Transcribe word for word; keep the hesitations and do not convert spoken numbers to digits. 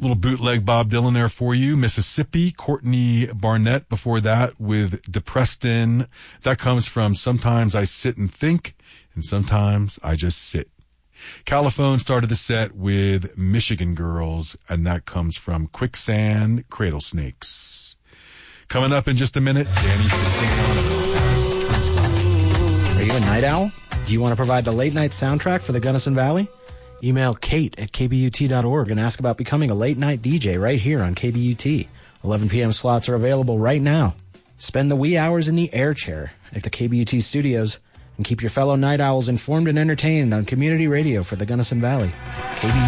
Little bootleg Bob Dylan there for you. Mississippi, Courtney Barnett before that with Depreston. That comes from Sometimes I Sit and Think, and Sometimes I Just Sit. Caliphone started the set with Michigan Girls, and that comes from Quicksand Cradle Snakes. Coming up in just a minute, Danny Siciliano. Are you a night owl? Do you want to provide the late night soundtrack for the Gunnison Valley? Email Kate at k b u t dot org and ask about becoming a late night D J right here on K B U T. eleven p.m. slots are available right now. Spend the wee hours in the air chair at the K B U T studios and keep your fellow night owls informed and entertained on community radio for the Gunnison Valley. K B U T